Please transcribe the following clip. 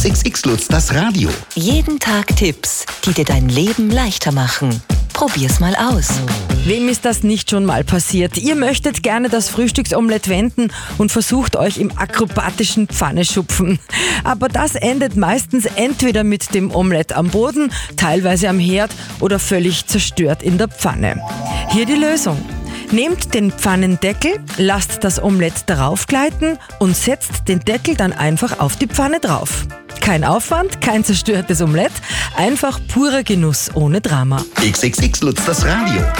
XXX Lutz, das Radio. Jeden Tag Tipps, die dir dein Leben leichter machen. Probier's mal aus. Wem ist das nicht schon mal passiert? Ihr möchtet gerne das Frühstücksomelett wenden und versucht euch im akrobatischen Pfanneschupfen. Aber das endet meistens entweder mit dem Omelett am Boden, teilweise am Herd oder völlig zerstört in der Pfanne. Hier die Lösung. Nehmt den Pfannendeckel, lasst das Omelett darauf gleiten und setzt den Deckel dann einfach auf die Pfanne drauf. Kein Aufwand, kein zerstörtes Omelett, einfach purer Genuss ohne Drama. XXX Lutz, das Radio.